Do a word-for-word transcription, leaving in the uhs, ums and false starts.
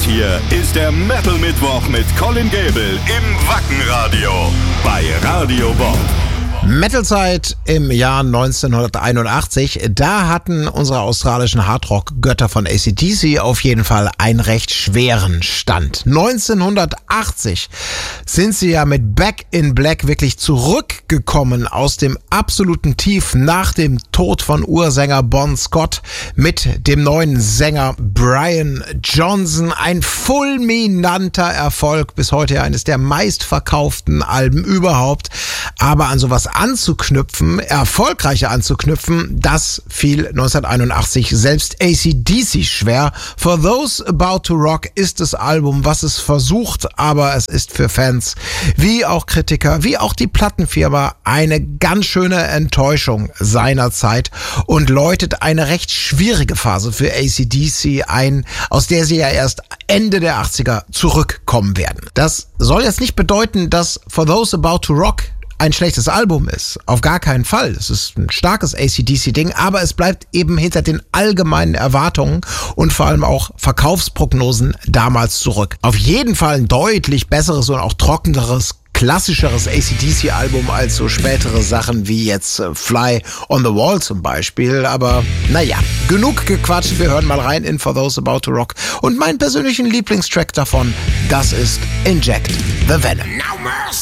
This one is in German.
hier ist der Metal Mittwoch mit Colin Gable im Wackenradio bei Radio Bob. Metalzeit im Jahr neunzehnhunderteinundachtzig, da hatten unsere australischen Hardrock-Götter von A C D C auf jeden Fall einen recht schweren Stand. neunzehnhundertachtzig sind sie ja mit Back in Black wirklich zurückgekommen aus dem absoluten Tief nach dem Tod von Ursänger Bon Scott mit dem neuen Sänger Brian Johnson. Ein fulminanter Erfolg, bis heute eines der meistverkauften Alben überhaupt. Aber an sowas anzuknüpfen, erfolgreicher anzuknüpfen, das fiel neunzehnhunderteinundachtzig selbst A C D C schwer. For Those About to Rock ist das Album, was es versucht, aber es ist für Fans, wie auch Kritiker, wie auch die Plattenfirma, eine ganz schöne Enttäuschung seiner Zeit und läutet eine recht schwierige Phase für A C D C ein, aus der sie ja erst Ende der achtziger zurückkommen werden. Das soll jetzt nicht bedeuten, dass For Those About to Rock ein schlechtes Album ist. Auf gar keinen Fall. Es ist ein starkes A C D C-Ding, aber es bleibt eben hinter den allgemeinen Erwartungen und vor allem auch Verkaufsprognosen damals zurück. Auf jeden Fall ein deutlich besseres und auch trockeneres, klassischeres A C D C-Album als so spätere Sachen wie jetzt äh, Fly on the Wall zum Beispiel. Aber naja, genug gequatscht. Wir hören mal rein in For Those About to Rock. Und meinen persönlichen Lieblingstrack davon, das ist Inject the Venom.